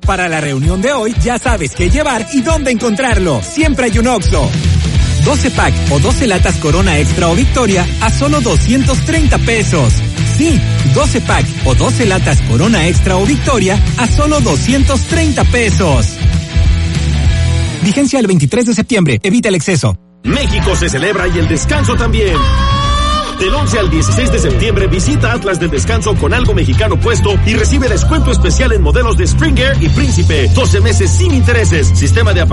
Para la reunión de hoy, ya sabes qué llevar y dónde encontrarlo. Siempre hay un Oxxo. 12 pack o 12 latas Corona Extra o Victoria a solo 230 pesos. Sí, 12 pack o 12 latas Corona Extra o Victoria a solo 230 pesos. Vigencia el 23 de septiembre. Evita el exceso. México se celebra y el descanso también. Del 11 al 16 de septiembre visita Atlas del Descanso con algo mexicano puesto y recibe descuento especial en modelos de Springer y Príncipe. 12 meses sin intereses. Sistema de